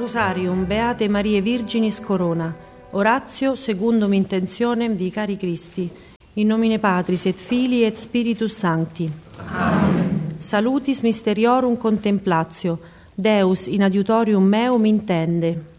Rosarium Beate Marie Virginis Corona. Oratio secundum intentionem di cari Christi. In nomine Patris et Filii et Spiritus Sancti. Amen. Salutis mysteriorum contemplatio. Deus in adiutorium meum intende.